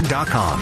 BloombergTelevision.com.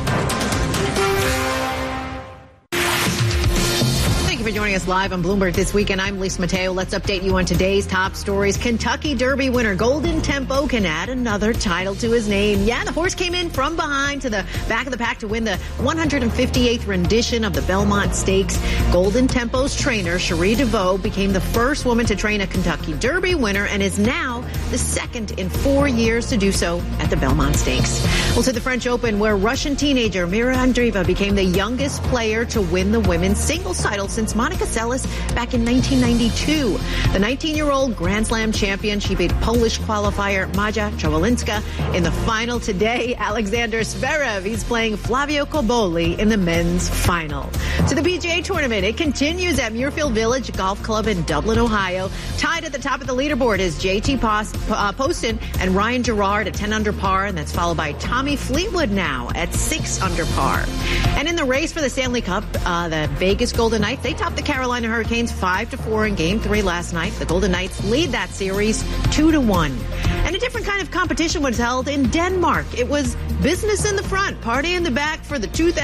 Thank you for joining us live on Bloomberg This Weekend. I'm Lisa Mateo. Let's update you on today's top stories. Kentucky Derby winner Golden Tempo can add another title to his name. Yeah, the horse came in from behind to the back of the pack to win the 158th rendition of the Belmont Stakes. Golden Tempo's trainer, Cherie DeVoe, became the first woman to train a Kentucky Derby winner and is now the second in 4 years to do so at the Belmont Stakes. Well, to the French Open, where Russian teenager Mira Andreeva became the youngest player to win the women's singles title since Monica Seles back in 1992. The 19-year-old Grand Slam champion, she beat Polish qualifier Maja Czawlinska in the final today. Alexander Zverev, he's playing Flavio Cobolli in the men's final. To the PGA Tournament, it continues at Muirfield Village Golf Club in Dublin, Ohio. Tied at the top of the leaderboard is JT Poston and Ryan Gerard at 10 under par, and that's followed by Tommy Fleetwood now at 6 under par. And in the race for the Stanley Cup, the Vegas Golden Knights, they topped the Carolina Hurricanes 5-4 in Game 3 last night. The Golden Knights lead that series 2-1. And a different kind of competition was held in Denmark. It was business in the front, party in the back for the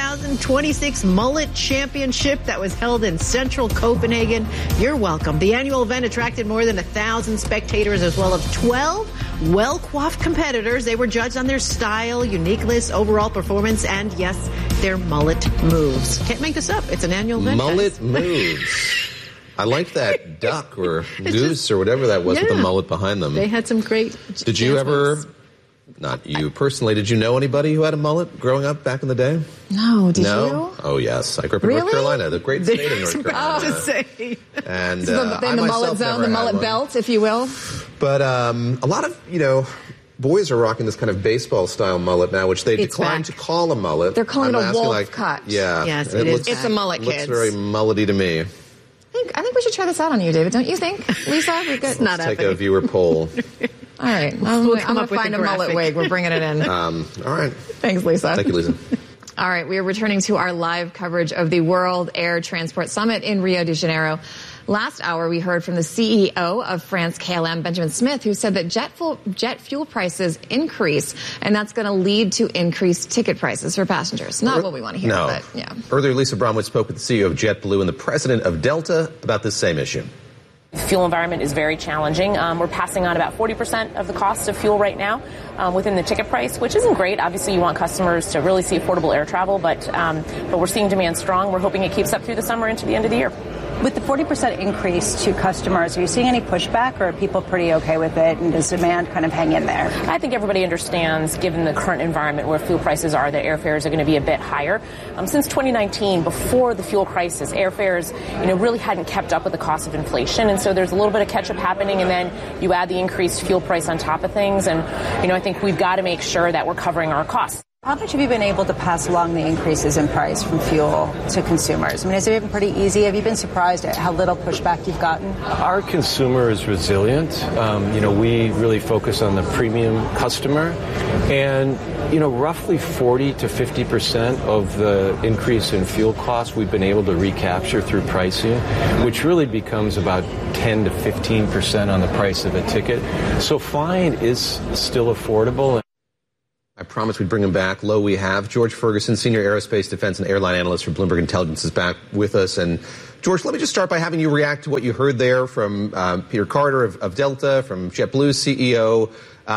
2026 Mullet Championship that was held in central Copenhagen. You're welcome. The annual event attracted more than 1,000 spectators as well as 12 well-coiffed competitors. They were judged on their style, uniqueness, overall performance, and yes, their mullet moves. Can't make this up. It's an annual event. Mullet moves. I like that duck or goose or whatever that was with the mullet behind them. They had some great Did you ever, not you personally, did you know anybody who had a mullet growing up back in the day? No, did you? Oh, yes. I grew up in North Carolina, the great state of North Carolina. To say. And in the mullet zone, the mullet belt, if you will. But a lot of, boys are rocking this kind of baseball-style mullet now, which they decline to call a mullet. They're calling it a wolf cut. Yeah. Yes, it is. It's a mullet, kids. It looks very mullety to me. I think we should try this out on you, David. Don't you think, Lisa? We could. Let's take a viewer poll. All right. I'm going to find a mullet wig. We're bringing it in. All right. Thanks, Lisa. Thank you, Lisa. All right. We are returning to our live coverage of the World Air Transport Summit in Rio de Janeiro. Last hour, we heard from the CEO of France KLM, Benjamin Smith, who said that jet fuel prices increase, and that's going to lead to increased ticket prices for passengers. Not what we want to hear, but yeah. Earlier, Lisa Bromwich spoke with the CEO of JetBlue and the president of Delta about this same issue. The fuel environment is very challenging. We're passing on about 40% of the cost of fuel right now within the ticket price, which isn't great. Obviously, you want customers to really see affordable air travel, but we're seeing demand strong. We're hoping it keeps up through the summer into the end of the year. With the 40% increase to customers, are you seeing any pushback, or are people pretty okay with it, and does demand kind of hang in there? I think everybody understands, given the current environment where fuel prices are, that airfares are going to be a bit higher. Since 2019, before the fuel crisis, airfares, really hadn't kept up with the cost of inflation, and so there's a little bit of catch-up happening, and then you add the increased fuel price on top of things, and, I think we've got to make sure that we're covering our costs. How much have you been able to pass along the increases in price from fuel to consumers? I mean, has it been pretty easy? Have you been surprised at how little pushback you've gotten? Our consumer is resilient. We really focus on the premium customer. And, roughly 40 to 50% of the increase in fuel costs we've been able to recapture through pricing, which really becomes about 10 to 15% on the price of a ticket. So flying is still affordable. I promised we'd bring him back. Lo, we have. George Ferguson, Senior Aerospace Defense and Airline Analyst for Bloomberg Intelligence, is back with us. And, George, let me just start by having you react to what you heard there from Peter Carter of Delta, from JetBlue's CEO.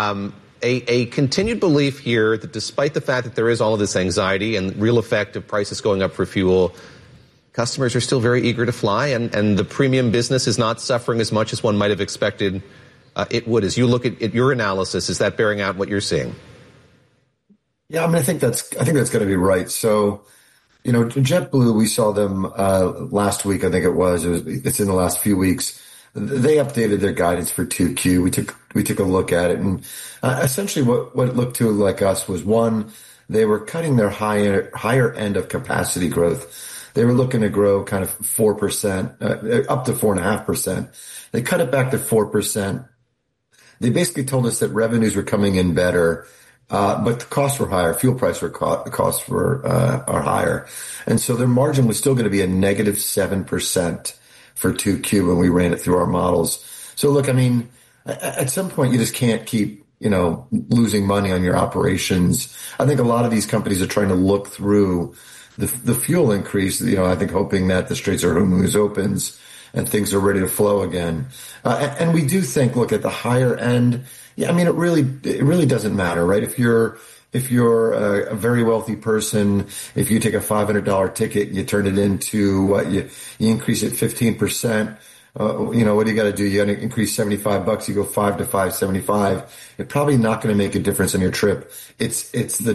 A continued belief here that despite the fact that there is all of this anxiety and real effect of prices going up for fuel, customers are still very eager to fly, and the premium business is not suffering as much as one might have expected it would. As you look at your analysis, is that bearing out what you're seeing? Yeah, I think that's going to be right. So, JetBlue, we saw them last week. I think it's in the last few weeks. They updated their guidance for 2Q. We took a look at it, and essentially what it looked to like us was, one, they were cutting their higher end of capacity growth. They were looking to grow kind of 4%, up to 4.5%. They cut it back to 4%. They basically told us that revenues were coming in better. But the costs were higher. Fuel price costs are higher. And so their margin was still going to be a negative 7% for 2Q when we ran it through our models. So look, at some point you just can't keep losing money on your operations. I think a lot of these companies are trying to look through the fuel increase, I think hoping that the Straits of Hormuz opens and things are ready to flow again. And we do think, look, at the higher end, it really doesn't matter, right? If you're a very wealthy person, if you take a $500 ticket, you turn it into you increase it 15%. What do you got to do? You got to increase $75. You go $5 to $5.75. You're probably not going to make a difference on your trip. It's the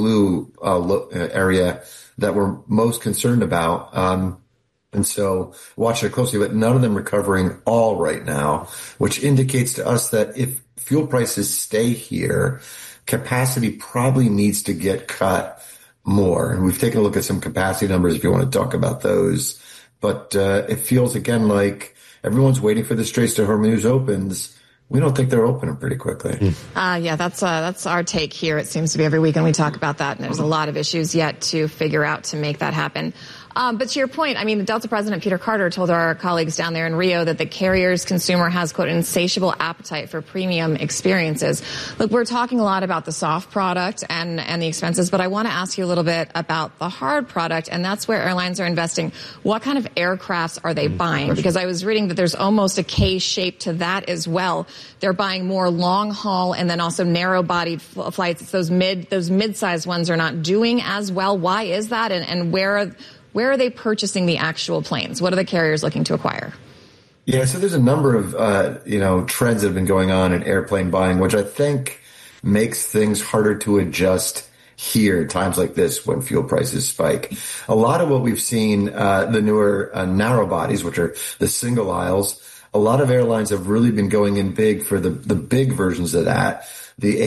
JetBlue area that we're most concerned about. And so watch it closely, but none of them recovering all right now, which indicates to us that if fuel prices stay here, capacity probably needs to get cut more. And we've taken a look at some capacity numbers if you want to talk about those. But it feels again like everyone's waiting for the Straits of Hormuz opens. We don't think they're opening pretty quickly. That's our take here. It seems to be every weekend we talk about that, and there's a lot of issues yet to figure out to make that happen. But to your point, the Delta president, Peter Carter, told our colleagues down there in Rio that the carrier's consumer has, quote, insatiable appetite for premium experiences. Look, we're talking a lot about the soft product and the expenses, but I want to ask you a little bit about the hard product, and that's where airlines are investing. What kind of aircrafts are they buying? Because I was reading that there's almost a K shape to that as well. They're buying more long haul and then also narrow-bodied flights. It's those mid-sized ones are not doing as well. Why is that, and where are they purchasing the actual planes? What are the carriers looking to acquire? Yeah, so there's a number of, trends that have been going on in airplane buying, which I think makes things harder to adjust here at times like this when fuel prices spike. A lot of what we've seen, the newer narrow bodies, which are the single aisles, a lot of airlines have really been going in big for the big versions of that. The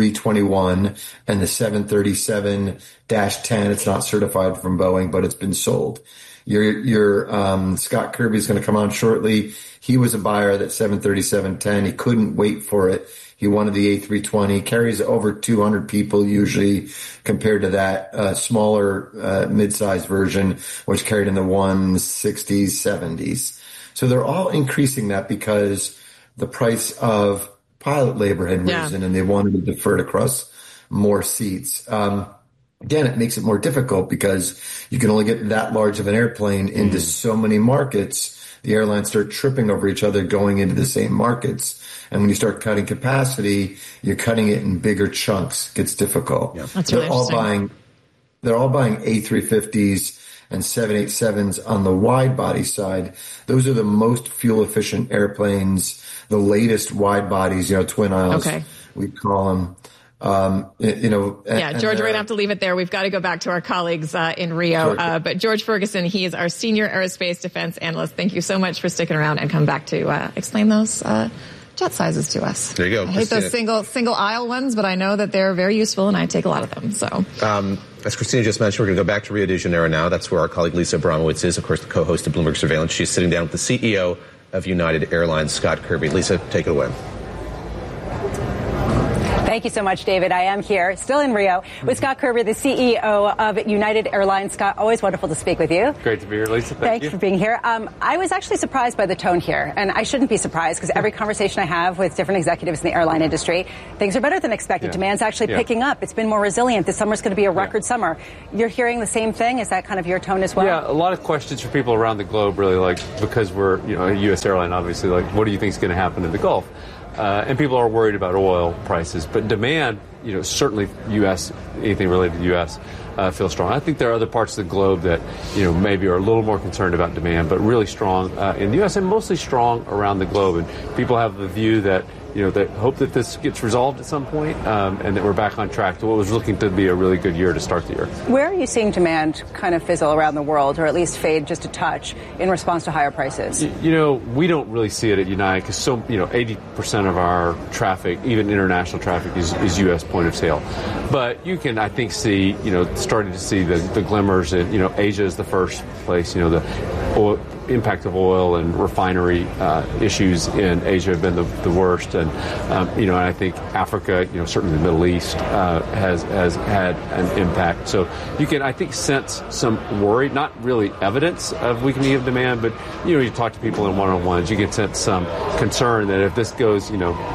A321 and the 737-10. It's not certified from Boeing, but it's been sold. Your Scott Kirby is going to come on shortly. He was a buyer of that 737-10. He couldn't wait for it. He wanted the A320. Carries over 200 people usually compared to that smaller mid-sized version, which carried in the 160s, 70s. So they're all increasing that because the price of pilot labor had risen and they wanted to defer it across more seats. Again, it makes it more difficult because you can only get that large of an airplane into so many markets. The airlines start tripping over each other going into the same markets. And when you start cutting capacity, you're cutting it in bigger chunks. It gets difficult. Yeah. That's really interesting. They're all buying A350s and 787s on the wide body side. Those are the most fuel efficient airplanes. The latest wide bodies, twin aisles, we call them. George, we're going to have to leave it there. We've got to go back to our colleagues in Rio. Sure. But George Ferguson, he is our senior aerospace defense analyst. Thank you so much for sticking around and come back to explain those jet sizes to us. There you go. I hate those single aisle ones, but I know that they're very useful, and I take a lot of them. So, as Christina just mentioned, we're going to go back to Rio de Janeiro now. That's where our colleague Lisa Abramowitz is, of course, the co-host of Bloomberg Surveillance. She's sitting down with the CEO of United Airlines, Scott Kirby. Lisa, take it away. Thank you so much, David. I am here, still in Rio, with Scott Kirby, the CEO of United Airlines. Scott, always wonderful to speak with you. Great to be here, Lisa. Thanks for being here. I was actually surprised by the tone here, and I shouldn't be surprised because every conversation I have with different executives in the airline industry, things are better than expected. Yeah. Demand's actually picking up. It's been more resilient. This summer's going to be a record summer. You're hearing the same thing? Is that kind of your tone as well? Yeah, a lot of questions for people around the globe, really, because we're a U.S. airline, obviously, what do you think is going to happen in the Gulf? And people are worried about oil prices, but demand, certainly U.S., anything related to the U.S., feels strong. I think there are other parts of the globe that, maybe are a little more concerned about demand, but really strong in the U.S. and mostly strong around the globe. And people have the view that, that hope that this gets resolved at some point, and that we're back on track to what was looking to be a really good year to start the year. Where are you seeing demand kind of fizzle around the world, or at least fade just a touch in response to higher prices? We don't really see it at United because 80% of our traffic, even international traffic, is U.S. point of sale. But you can, I think, see, starting to see the glimmers in, Asia is the first place, the oil, impact of oil and refinery issues in Asia have been the worst, and and I think Africa, certainly the Middle East has had an impact. So you can, I think, sense some worry, not really evidence of weakening of demand, but you talk to people in one-on-ones, you can sense some concern that if this goes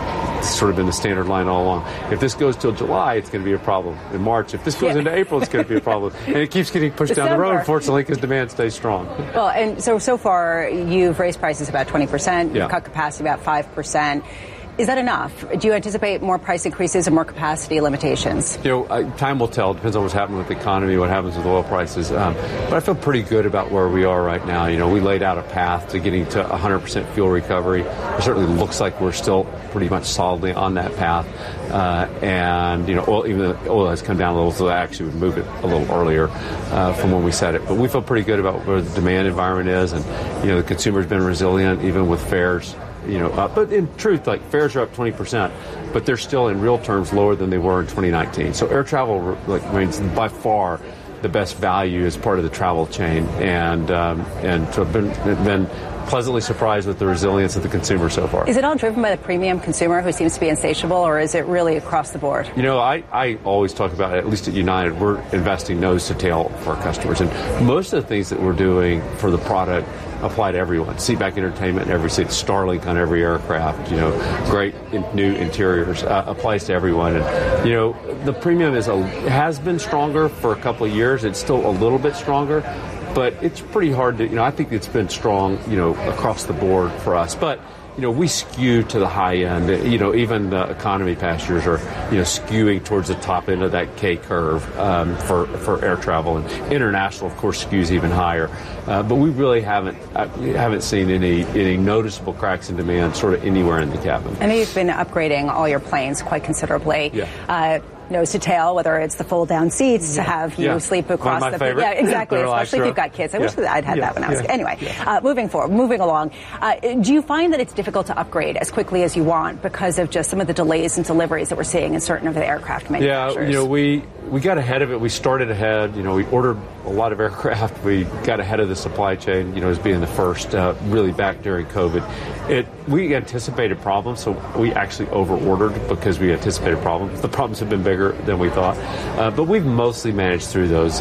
sort of been the standard line all along. If this goes till July, it's going to be a problem. In March, if this goes into April, it's going to be a problem. And it keeps getting pushed down the road, unfortunately, because demand stays strong. Well, and so far, you've raised prices about 20%. Yeah. You've cut capacity about 5%. Is that enough? Do you anticipate more price increases and more capacity limitations? Time will tell. It depends on what's happening with the economy, what happens with oil prices. But I feel pretty good about where we are right now. We laid out a path to getting to 100% fuel recovery. It certainly looks like we're still pretty much solidly on that path. And oil, even though oil has come down a little, so I actually would move it a little earlier from when we said it. But we feel pretty good about where the demand environment is. And, the consumer's been resilient, even with fares. But in truth, fares are up 20%, but they're still in real terms lower than they were in 2019. So air travel remains by far the best value as part of the travel chain, and so I've been pleasantly surprised with the resilience of the consumer so far. Is it all driven by the premium consumer who seems to be insatiable, or is it really across the board? I always talk about, at least at United, we're investing nose to tail for our customers, and most of the things that we're doing for the product apply to everyone. Seatback entertainment in every seat, Starlink on every aircraft, great new interiors, applies to everyone. And, the premium has been stronger for a couple of years. It's still a little bit stronger, but it's pretty hard to, I think it's been strong, across the board for us. But, we skew to the high end. Even the economy passengers are, skewing towards the top end of that K curve for air travel. And international, of course, skews even higher. But we really haven't seen any noticeable cracks in demand sort of anywhere in the cabin. I know you've been upgrading all your planes quite considerably. Yeah. Nose to tail, whether it's the fold-down seats to have you sleep across the favorite. Yeah, exactly. Especially if you've got kids. I wish that I'd had that when I was kid. Anyway, moving along. Do you find that it's difficult to upgrade as quickly as you want because of just some of the delays in deliveries that we're seeing in certain of the aircraft manufacturers? Yeah, we got ahead of it. We started ahead. We ordered a lot of aircraft. We got ahead of the supply chain, as being the first, really back during COVID. We anticipated problems, so we actually over-ordered because we anticipated problems. The problems have been bigger than we thought. But we've mostly managed through those.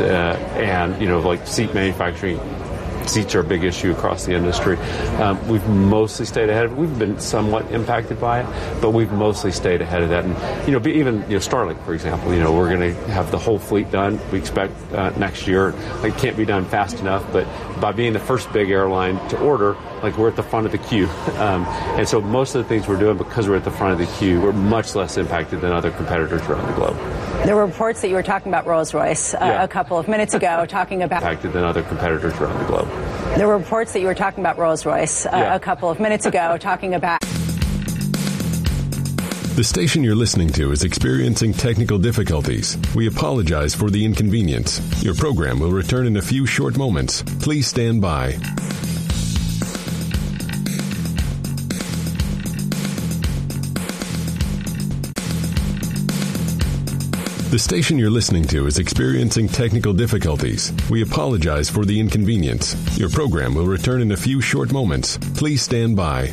And, seat manufacturing, seats are a big issue across the industry. We've mostly stayed ahead of it. We've been somewhat impacted by it, but we've mostly stayed ahead of that. And, even Starlink, for example, we're going to have the whole fleet done, we expect, next year. It can't be done fast enough, but by being the first big airline to order, we're at the front of the queue. And so most of the things we're doing, because we're at the front of the queue, we're much less impacted than other competitors around the globe. There were reports that you were talking about Rolls-Royce a couple of minutes ago, talking about impacted than other competitors around the globe. There were reports that you were talking about Rolls-Royce a couple of minutes ago, talking about. The station you're listening to is experiencing technical difficulties. We apologize for the inconvenience. Your program will return in a few short moments. Please stand by. The station you're listening to is experiencing technical difficulties. We apologize for the inconvenience. Your program will return in a few short moments. Please stand by.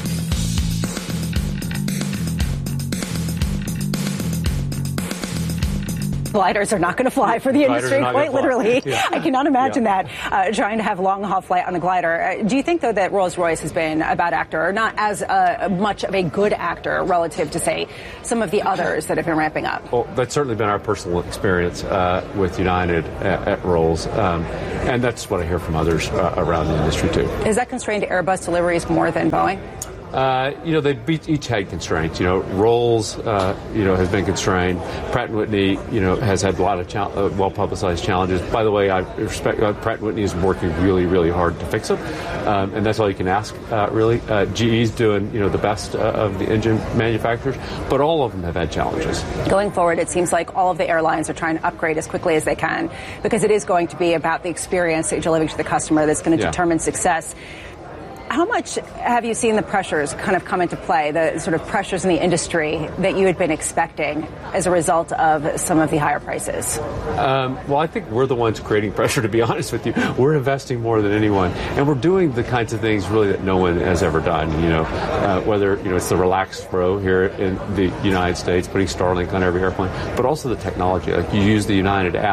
Gliders are not going to fly for the industry, quite literally. Yeah. I cannot imagine that, trying to have a long-haul flight on a glider. Do you think, though, that Rolls-Royce has been a bad actor, or not as much of a good actor relative to, say, some of the others that have been ramping up? Well, that's certainly been our personal experience with United at Rolls, and that's what I hear from others around the industry, too. Is that constrained to Airbus deliveries more than Boeing? They each had constraints. Rolls, has been constrained. Pratt & Whitney, has had a lot of well-publicized challenges. By the way, I respect Pratt & Whitney is working really, really hard to fix them, and that's all you can ask, really. GE's doing, the best of the engine manufacturers, but all of them have had challenges. Going forward, it seems like all of the airlines are trying to upgrade as quickly as they can, because it is going to be about the experience that you're delivering to the customer that's going to determine success. How much have you seen the pressures kind of come into play, the sort of pressures in the industry that you had been expecting as a result of some of the higher prices? Well, I think we're the ones creating pressure, to be honest with you. We're investing more than anyone, and we're doing the kinds of things really that no one has ever done, whether, it's the Relax Pro here in the United States, putting Starlink on every airplane, but also the technology. Like, you use the United app,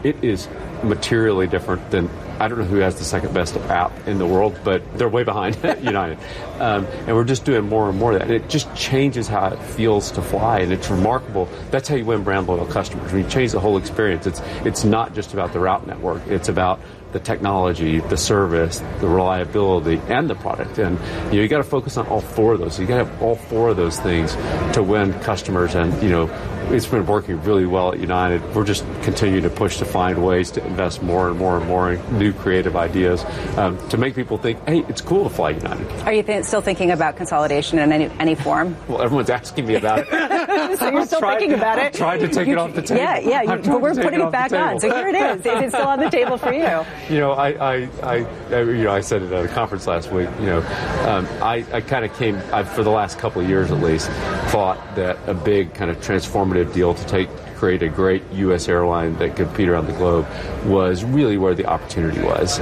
it is materially different than, I don't know who has the second best app in the world, but they're way behind United. And we're just doing more and more of that. And it just changes how it feels to fly, and it's remarkable. That's how you win brand loyal customers. When you change the whole experience, it's not just about the route network. It's about the technology, the service, the reliability, and the product. And you got to focus on all four of those. You got to have all four of those things to win customers. And it's been working really well at United. We're just continuing to push to find ways to invest more and more and more in new creative ideas to make people think, hey, it's cool to fly United. Are you still thinking about consolidation in any form? Well, everyone's asking me about it. So you're still thinking about it? Tried to take it off the table. Yeah, but we're putting it back on. So here it is. Is it still on the table for you? I said it at a conference last week. I kind of came, for the last couple of years at least, thought that a big kind of transformative deal to create a great U.S. airline that could compete around the globe was really where the opportunity was.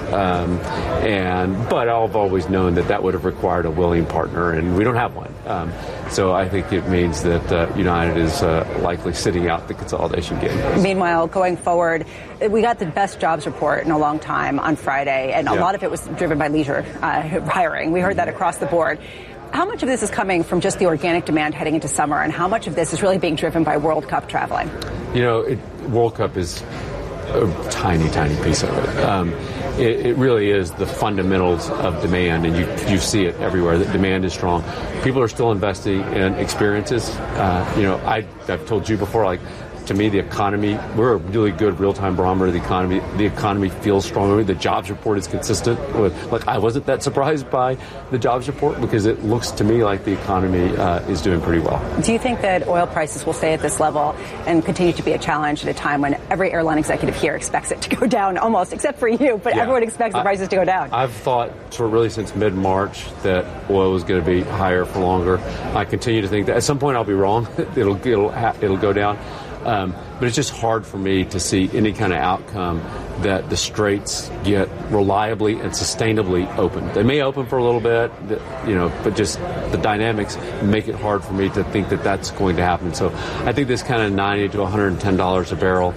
But I've always known that would have required a willing partner, and we don't have one. So I think it means that United is likely sitting out the consolidation game. Meanwhile, going forward, we got the best jobs report in a long time on Friday, and a lot of it was driven by leisure hiring. We heard that across the board. How much of this is coming from just the organic demand heading into summer, and how much of this is really being driven by World Cup traveling? World Cup is a tiny, tiny piece of it. It really is the fundamentals of demand, and you see it everywhere. That demand is strong. People are still investing in experiences. I've told you before, to me, the economy, we're a really good real-time barometer of the economy. The economy feels stronger. The jobs report is consistent with, I wasn't that surprised by the jobs report because it looks to me like the economy is doing pretty well. Do you think that oil prices will stay at this level and continue to be a challenge at a time when every airline executive here expects it to go down almost, except for you, but everyone expects the prices to go down? I've thought really since mid-March that oil was going to be higher for longer. I continue to think that at some point I'll be wrong. It'll go down. But it's just hard for me to see any kind of outcome that the straits get reliably and sustainably open. They may open for a little bit, but just the dynamics make it hard for me to think that that's going to happen. So I think this kind of $90 to $110 a barrel,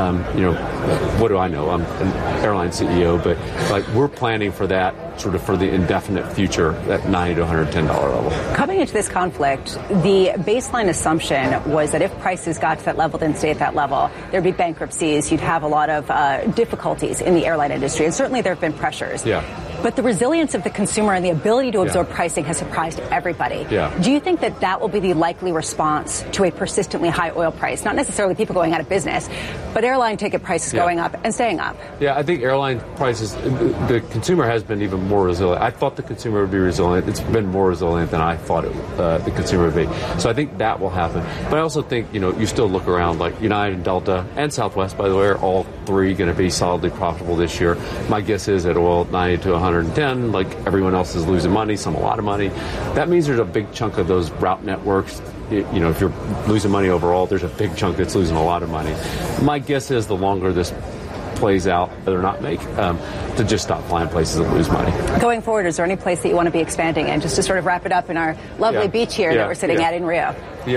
what do I know? I'm an airline CEO, but we're planning for that sort of for the indefinite future, that $90 to $110 level. Coming into this conflict, the baseline assumption was that if prices got to that level, then stay at that level, there'd be bankruptcies, you'd have a lot of difficulties in the airline industry, and certainly there have been pressures. Yeah. But the resilience of the consumer and the ability to absorb pricing has surprised everybody. Yeah. Do you think that will be the likely response to a persistently high oil price? Not necessarily people going out of business, but airline ticket prices going up and staying up. Yeah, I think airline prices, the consumer has been even more resilient. I thought the consumer would be resilient. It's been more resilient than I thought the consumer would be. So I think that will happen. But I also think, you still look around like United and Delta and Southwest, by the way, are all three going to be solidly profitable this year. My guess is at oil 90 to 110, like everyone else is losing money, some a lot of money. That means there's a big chunk of those route networks. If you're losing money overall, there's a big chunk that's losing a lot of money. My guess is the longer this plays out, or not make, to just stop flying places that lose money. Going forward, is there any place that you want to be expanding in? Just to sort of wrap it up in our lovely beach here that we're sitting at in Rio. We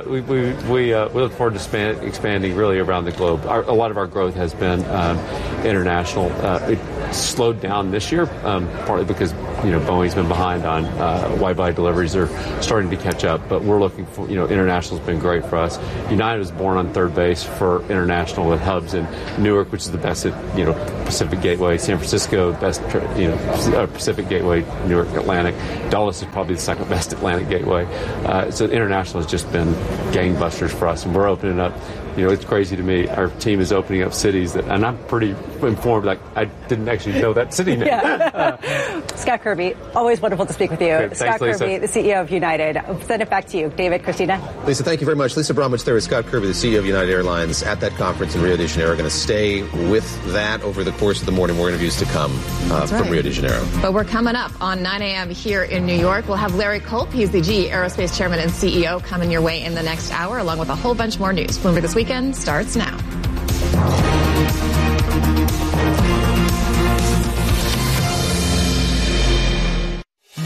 look forward to expanding really around the globe. A lot of our growth has been international. It slowed down this year, partly because Boeing's been behind on wide-body deliveries. They're starting to catch up, but we're looking for international's been great for us. United was born on third base for international with hubs in Newark, which is the best at Pacific Gateway, San Francisco, best Pacific Gateway, Newark Atlantic. Dulles is probably the second best Atlantic Gateway. So international has just been gangbusters for us, and we're opening up. It's crazy to me. Our team is opening up cities and I'm pretty informed. I didn't actually know that city name. Scott Kirby, always wonderful to speak with you. Okay, Scott Kirby, the CEO of United. I'll send it back to you, David, Christina. Lisa, thank you very much. Lisa Bromwich there with Scott Kirby, the CEO of United Airlines, at that conference in Rio de Janeiro. Going to stay with that over the course of the morning. More interviews to come from Rio de Janeiro. But we're coming up on 9 a.m. here in New York. We'll have Larry Culp. He's the GE Aerospace Chairman and CEO coming your way in the next hour, along with a whole bunch more news. Bloomberg This Weekend starts now.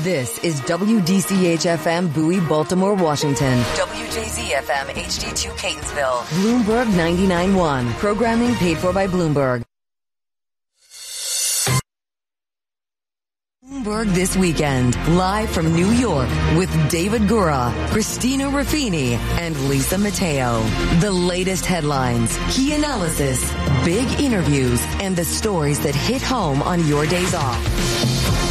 This is WDCH-FM Bowie, Baltimore, Washington. WJZ-FM HD2 Catonsville. Bloomberg 99.1. Programming paid for by Bloomberg. Bloomberg This Weekend, live from New York with David Gura, Christina Ruffini, and Lisa Mateo. The latest headlines, key analysis, big interviews, and the stories that hit home on your days off.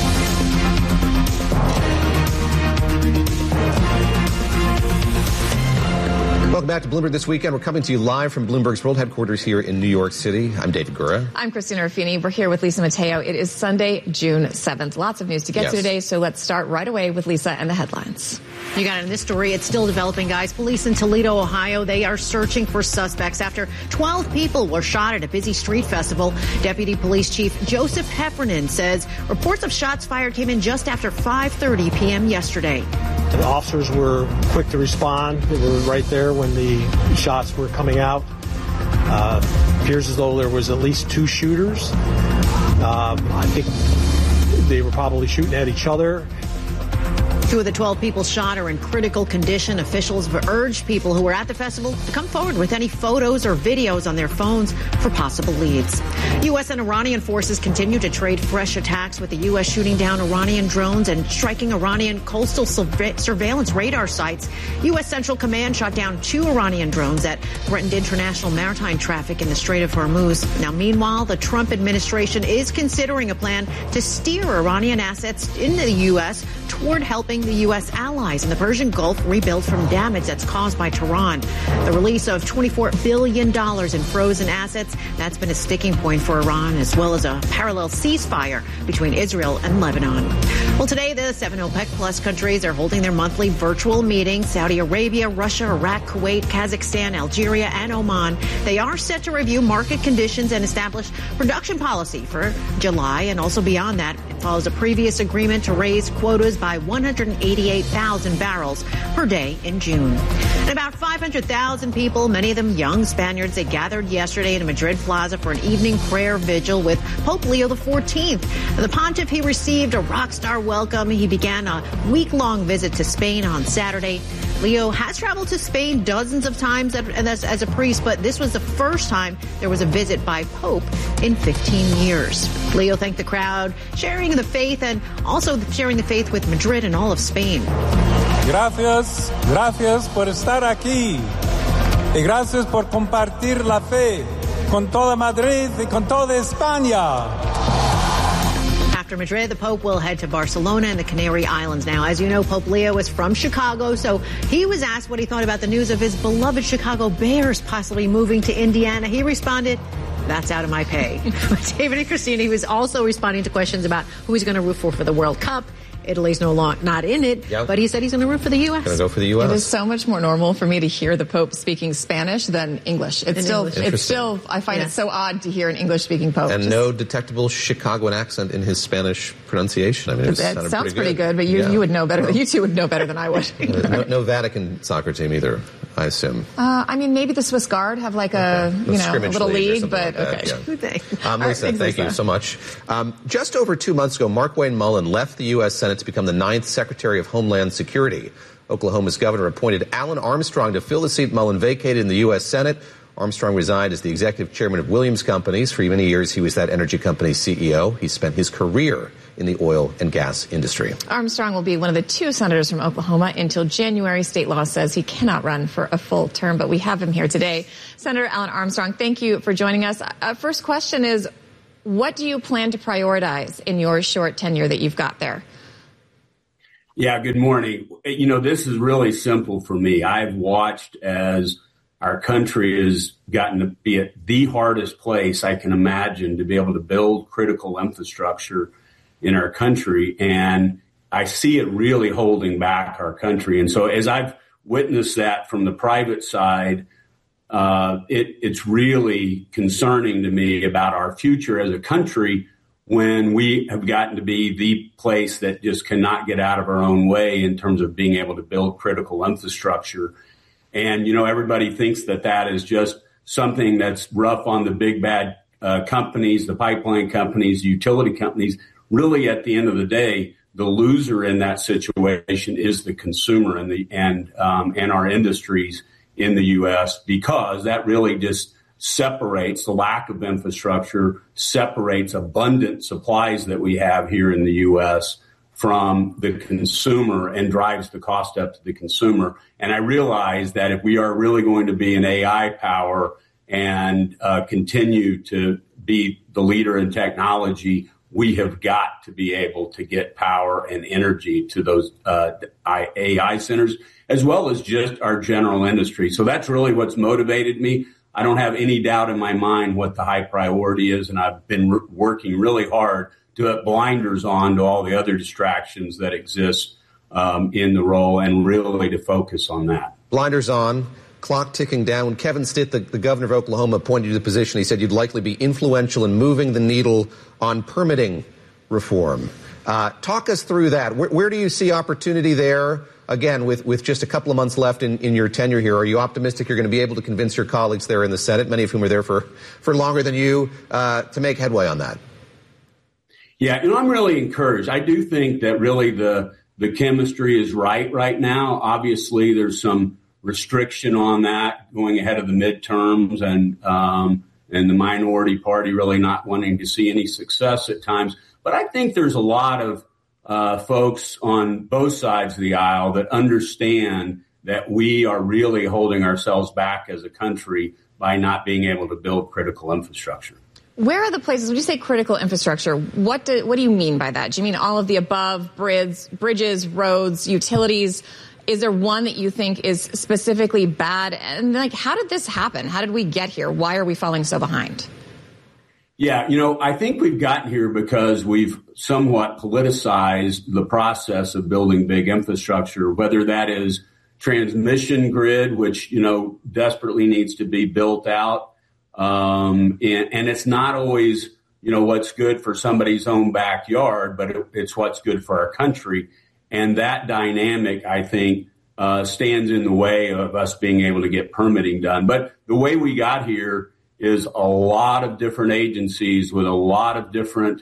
Welcome back to Bloomberg This Weekend. We're coming to you live from Bloomberg's world headquarters here in New York City. I'm David Gura. I'm Christina Ruffini. We're here with Lisa Mateo. It is Sunday, June 7th. Lots of news to get to today, so let's start right away with Lisa and the headlines. You got it in this story. It's still developing, guys. Police in Toledo, Ohio, they are searching for suspects after 12 people were shot at a busy street festival. Deputy Police Chief Joseph Heffernan says reports of shots fired came in just after 5:30 p.m. yesterday. The officers were quick to respond. They were right there when the shots were coming out. Appears as though there was at least two shooters. I think they were probably shooting at each other. Two of the 12 people shot are in critical condition. Officials have urged people who were at the festival to come forward with any photos or videos on their phones for possible leads. U.S. and Iranian forces continue to trade fresh attacks, with the U.S. shooting down Iranian drones and striking Iranian coastal surveillance radar sites. U.S. Central Command shot down 2 Iranian drones that threatened international maritime traffic in the Strait of Hormuz. Now, meanwhile, the Trump administration is considering a plan to steer Iranian assets in the U.S. toward helping the U.S. allies in the Persian Gulf rebuild from damage that's caused by Tehran. The release of $24 billion in frozen assets, that's been a sticking point for Iran, as well as a parallel ceasefire between Israel and Lebanon. Well, today, the 7 OPEC Plus countries are holding their monthly virtual meeting. Saudi Arabia, Russia, Iraq, Kuwait, Kazakhstan, Algeria, and Oman. They are set to review market conditions and establish production policy for July and also beyond that. It follows a previous agreement to raise quotas by 188,000 barrels per day in June. And about 500,000 people, many of them young Spaniards, they gathered yesterday in Madrid Plaza for an evening prayer vigil with Pope Leo XIV. The pontiff, he received a rock star welcome. He began a week-long visit to Spain on Saturday. Leo has traveled to Spain dozens of times as a priest, but this was the first time there was a visit by Pope in 15 years. Leo thanked the crowd, sharing the faith and also sharing the faith with Madrid and all of Spain. Gracias por estar aquí. Y gracias por compartir la fe con toda Madrid y con toda España. After Madrid, the Pope will head to Barcelona and the Canary Islands. Now, as you know, Pope Leo is from Chicago, so he was asked what he thought about the news of his beloved Chicago Bears possibly moving to Indiana. He responded, "That's out of my pay." David and Christina, he was also responding to questions about who he's going to root for the World Cup. Italy's not in it, but he said he's going to root for the U.S. Going to go for the U.S. It is so much more normal for me to hear the Pope speaking Spanish than English. It's still, I find it so odd to hear an English-speaking Pope. And no detectable Chicagoan accent in his Spanish pronunciation. I mean, it sounds pretty good, but you would know better. Well, you two would know better than I would. No Vatican soccer team either, I assume. I mean, maybe the Swiss Guard have like a little league, but okay. Lisa, thank you so much. Just over 2 months ago, Markwayne Mullin left the U.S. Senate to become the 9th Secretary of Homeland Security. Oklahoma's governor appointed Alan Armstrong to fill the seat Mullin vacated in the U.S. Senate. Armstrong resigned as the executive chairman of Williams Companies. For many years, he was that energy company's CEO. He spent his career in the oil and gas industry. Armstrong will be one of the 2 senators from Oklahoma until January. State law says he cannot run for a full term, but we have him here today. Senator Alan Armstrong, thank you for joining us. First question is, what do you plan to prioritize in your short tenure that you've got there? Yeah, good morning. This is really simple for me. I've watched as our country has gotten to be at the hardest place I can imagine to be able to build critical infrastructure in our country. And I see it really holding back our country. And so as I've witnessed that from the private side, it's really concerning to me about our future as a country when we have gotten to be the place that just cannot get out of our own way in terms of being able to build critical infrastructure. And, everybody thinks that is just something that's rough on the big bad companies, the pipeline companies, the utility companies. Really, at the end of the day, the loser in that situation is the consumer and our industries in the U.S., because that really just separates the lack of infrastructure, separates abundant supplies that we have here in the U.S. from the consumer and drives the cost up to the consumer. And I realize that if we are really going to be an AI power and continue to be the leader in technology, we have got to be able to get power and energy to those AI centers, as well as just our general industry. So that's really what's motivated me. I don't have any doubt in my mind what the high priority is, and I've been working really hard to put blinders on to all the other distractions that exist in the role and really to focus on that. Blinders on, clock ticking down. When Kevin Stitt, the governor of Oklahoma, appointed you to the position, he said you'd likely be influential in moving the needle on permitting reform. Talk us through that. Where do you see opportunity there? Again, with just a couple of months left in your tenure here, are you optimistic you're going to be able to convince your colleagues there in the Senate, many of whom are there for longer than you, to make headway on that? Yeah, I'm really encouraged. I do think that really the chemistry is right now. Obviously, there's some restriction on that going ahead of the midterms and the minority party really not wanting to see any success at times. But I think there's a lot of folks on both sides of the aisle that understand that we are really holding ourselves back as a country by not being able to build critical infrastructure. Where are the places, when you say critical infrastructure, what do you mean by that? Do you mean all of the above, bridges, roads, utilities? Is there one that you think is specifically bad? And how did this happen? How did we get here? Why are we falling so behind? Yeah, I think we've gotten here because we've somewhat politicized the process of building big infrastructure, whether that is transmission grid, which, desperately needs to be built out. And it's not always, what's good for somebody's own backyard, but it's what's good for our country. And that dynamic, I think, stands in the way of us being able to get permitting done. But the way we got here is a lot of different agencies with a lot of different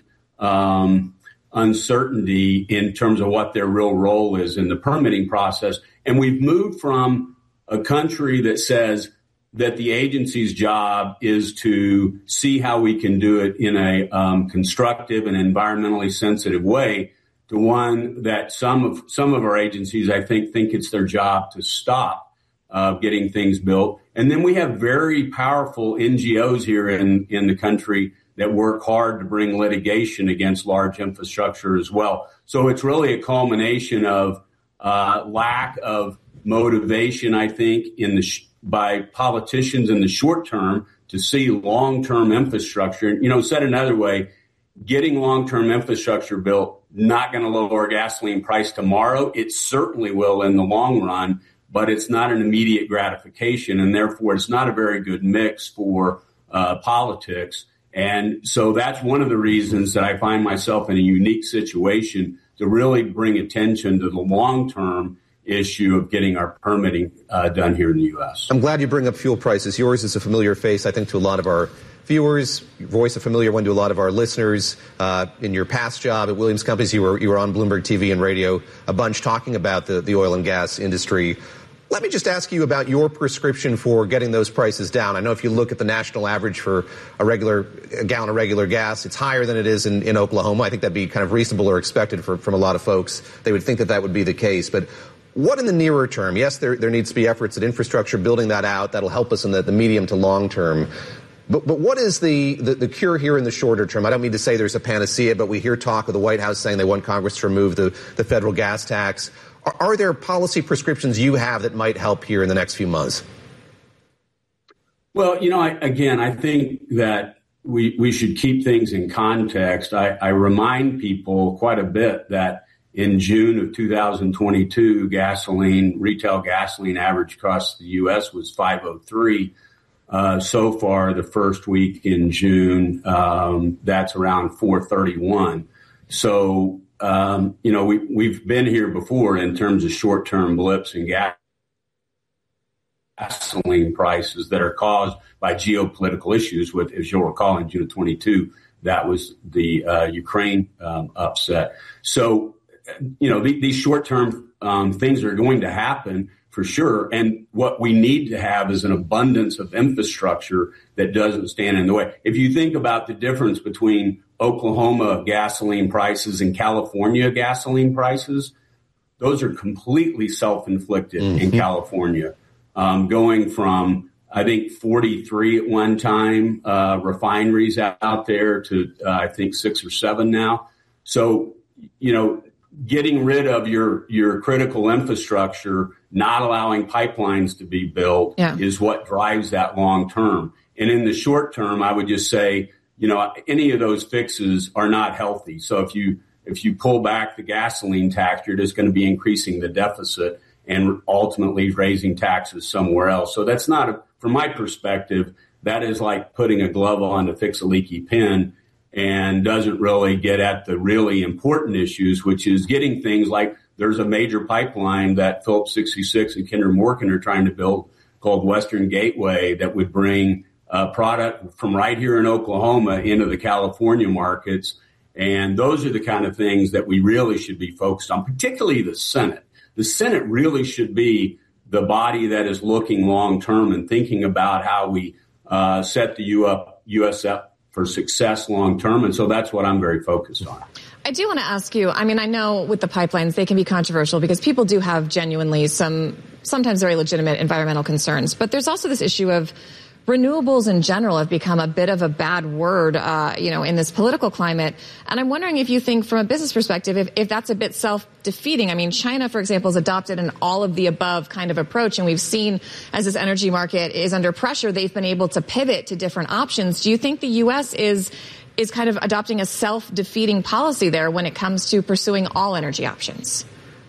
uncertainty in terms of what their real role is in the permitting process. And we've moved from a country that says that the agency's job is to see how we can do it in a constructive and environmentally sensitive way to one that some of our agencies, I think it's their job to stop getting things built. And then we have very powerful NGOs here in the country that work hard to bring litigation against large infrastructure as well. So it's really a culmination of lack of motivation, I think, by politicians in the short term to see long-term infrastructure. Said another way, getting long-term infrastructure built, not going to lower gasoline price tomorrow. It certainly will in the long run, but it's not an immediate gratification, and therefore it's not a very good mix for politics. And so that's one of the reasons that I find myself in a unique situation to really bring attention to the long-term issue of getting our permitting done here in the U.S. I'm glad you bring up fuel prices. Yours is a familiar face, I think, to a lot of our viewers. Your voice a familiar one to a lot of our listeners. In your past job at Williams Companies, you were on Bloomberg TV and radio a bunch talking about the oil and gas industry. Let me just ask you about your prescription for getting those prices down. I know if you look at the national average for a gallon of regular gas, it's higher than it is in Oklahoma. I think that'd be kind of reasonable or expected from a lot of folks. They would think that would be the case. But what in the nearer term? Yes, there needs to be efforts at infrastructure, building that out. That'll help us in the medium to long term. But what is the cure here in the shorter term? I don't mean to say there's a panacea, but we hear talk of the White House saying they want Congress to remove the federal gas tax. Are there policy prescriptions you have that might help here in the next few months? Well, I think that we should keep things in context. I remind people quite a bit that in June of 2022, retail gasoline average across the U.S. was $5.03. So far, the first week in June, that's around $4.31. So, we've been here before in terms of short-term blips in gasoline prices that are caused by geopolitical issues. With, as you'll recall, in June of 22, that was the Ukraine upset. So these short-term things are going to happen for sure. And what we need to have is an abundance of infrastructure that doesn't stand in the way. If you think about the difference between Oklahoma gasoline prices and California gasoline prices, those are completely self-inflicted in California, going from, I think, 43 at one time refineries out there to, I think, 6 or 7 now. So, getting rid of your critical infrastructure, not allowing pipelines to be built is what drives that long term. And in the short term, I would just say, any of those fixes are not healthy. So if you pull back the gasoline tax, you're just going to be increasing the deficit and ultimately raising taxes somewhere else. So that's not, from my perspective, that is like putting a glove on to fix a leaky pin, and doesn't really get at the really important issues, which is getting things like there's a major pipeline that Phillips 66 and Kinder Morgan are trying to build called Western Gateway that would bring product from right here in Oklahoma into the California markets. And those are the kind of things that we really should be focused on, particularly the Senate. The Senate really should be the body that is looking long term and thinking about how we set the U.S. up for success long term. And so that's what I'm very focused on. I do want to ask you, I know with the pipelines, they can be controversial because people do have genuinely sometimes very legitimate environmental concerns. But there's also this issue of renewables in general have become a bit of a bad word, in this political climate. And I'm wondering if you think from a business perspective, if that's a bit self-defeating. China, for example, has adopted an all of the above kind of approach. And we've seen as this energy market is under pressure, they've been able to pivot to different options. Do you think the U.S. is kind of adopting a self-defeating policy there when it comes to pursuing all energy options?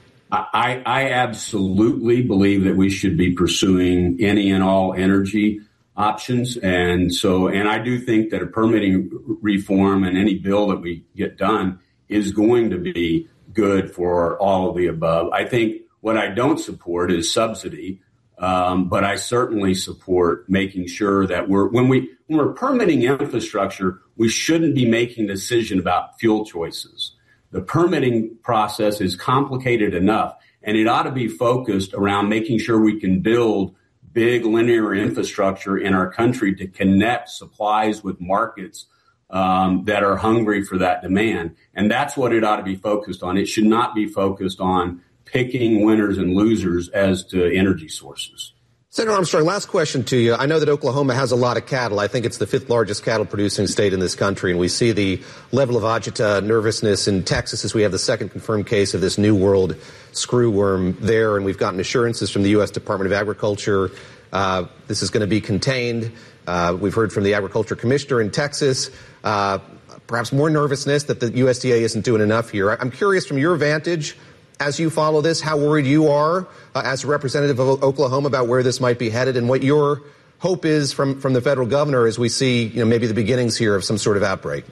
I absolutely believe that we should be pursuing any and all energy options. And I do think that a permitting reform and any bill that we get done is going to be good for all of the above. I think what I don't support is subsidy, but I certainly support making sure that when we're permitting infrastructure, we shouldn't be making a decision about fuel choices. The permitting process is complicated enough, and it ought to be focused around making sure we can build big linear infrastructure in our country to connect supplies with markets that are hungry for that demand. And that's what it ought to be focused on. It should not be focused on picking winners and losers as to energy sources. Senator Armstrong, last question to you. I know that Oklahoma has a lot of cattle. I think it's the 5th largest cattle producing state in this country. And we see the level of agita nervousness in Texas as we have the second confirmed case of this New World screwworm there. And we've gotten assurances from the U.S. Department of Agriculture this is going to be contained. We've heard from the Agriculture Commissioner in Texas, perhaps more nervousness that the USDA isn't doing enough here. I'm curious from your vantage, as you follow this, how worried you are as a representative of Oklahoma about where this might be headed and what your hope is from the federal governor as we see, maybe the beginnings here of some sort of outbreak.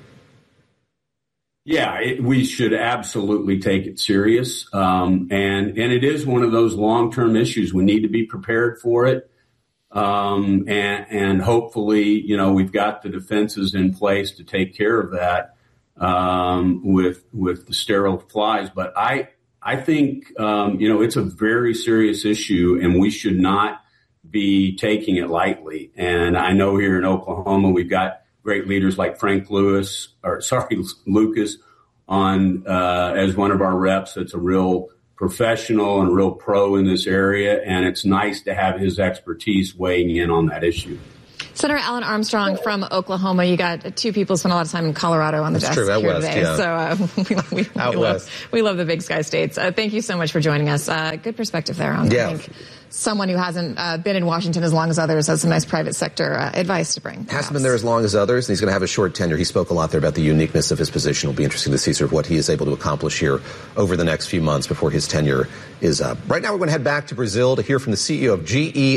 Yeah, we should absolutely take it serious. And it is one of those long-term issues. We need to be prepared for it. And hopefully, we've got the defenses in place to take care of that with the sterile flies. But I think, it's a very serious issue, and we should not be taking it lightly. And I know here in Oklahoma, we've got great leaders like Frank Lucas on as one of our reps. That's a real professional and a real pro in this area, and it's nice to have his expertise weighing in on that issue. Senator Alan Armstrong from Oklahoma. You got two people spend a lot of time in Colorado on the desk here west, today. Yeah. So we love the big sky states. Thank you so much for joining us. Good perspective there on I think someone who hasn't been in Washington as long as others has some nice private sector advice to bring. Hasn't been there as long as others, and he's going to have a short tenure. He spoke a lot there about the uniqueness of his position. It'll be interesting to see sort of what he is able to accomplish here over the next few months before his tenure is up. Right now, we're going to head back to Brazil to hear from the CEO of GE